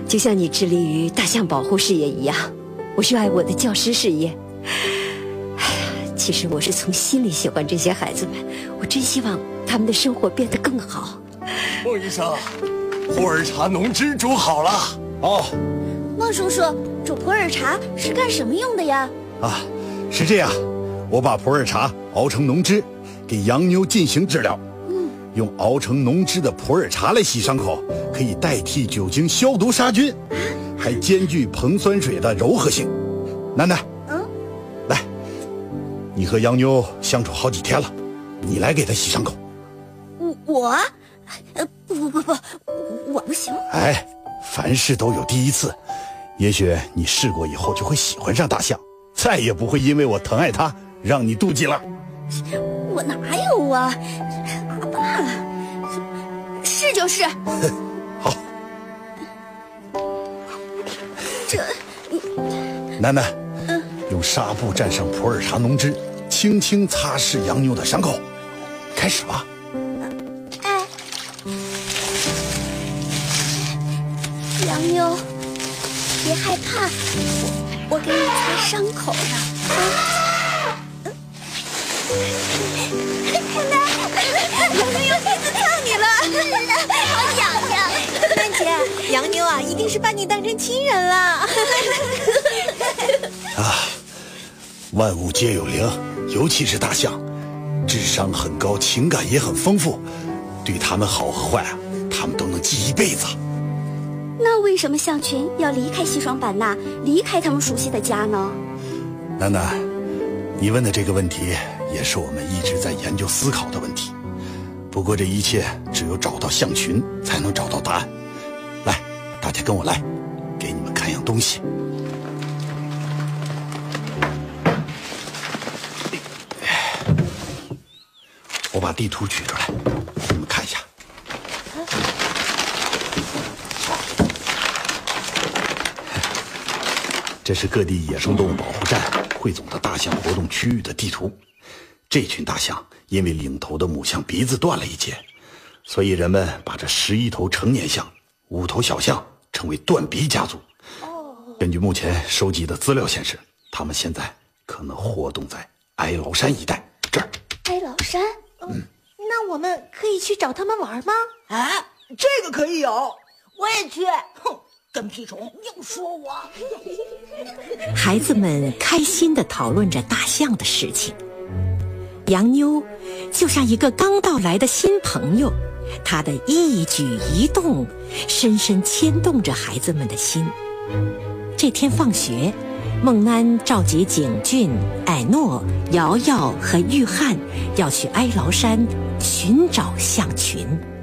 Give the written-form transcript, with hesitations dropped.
就像你致力于大象保护事业一样，我热爱我的教师事业。其实我是从心里喜欢这些孩子们，我真希望他们的生活变得更好。 孟医生，普洱茶浓汁煮好了。 哦， 孟叔叔，煮普洱茶是干什么用的呀？ 啊，是这样，我把普洱茶熬成浓汁，给洋妞进行治疗。用熬成浓汁的普洱茶来洗伤口，可以代替酒精消毒杀菌，还兼具硼酸水的柔和性。楠楠，来，你和洋妞相处好几天了，你来给她洗伤口。 我？不，我不行。 哎，凡事都有第一次，也许你试过以后就会喜欢上大象，再也不会因为我疼爱它让你妒忌了。 我哪有啊？阿爸，是就是。 好。 这， 楠楠，用纱布蘸上普洱茶浓汁，轻轻擦拭洋妞的伤口。开始吧。 洋妞，别害怕，我给你擦伤口呢。洋妞用鼻子蹭你了，好痒呀！ 曼姐，洋妞啊，一定是把你当成亲人了。 啊，万物皆有灵，尤其是大象，智商很高，情感也很丰富，对他们好和坏啊，他们都能记一辈子。 那为什么象群要离开西双版纳，离开他们熟悉的家呢？ 楠楠，你问的这个问题也是我们一直在研究思考的问题。不过这一切只有找到象群才能找到答案。来，大家跟我来，给你们看样东西。我把地图取出来，你们看一下。这是各地野生动物保护站汇总的大象活动区域的地图。这群大象因为领头的母象鼻子断了一截，所以人们把这11头成年象、5头小象称为断鼻家族。根据目前收集的资料显示，他们现在可能活动在哀牢山一带。这儿， 哀牢山？ 那我们可以去找他们玩吗？ 啊，这个可以有，我也去。哼，跟屁虫硬说我。 孩子们开心地讨论着大象的事情。洋妞就像一个刚到来的新朋友，她的一举一动深深牵动着孩子们的心。这天放学，孟安召集景俊、艾诺、瑶瑶和玉翰要去哀牢山寻找象群。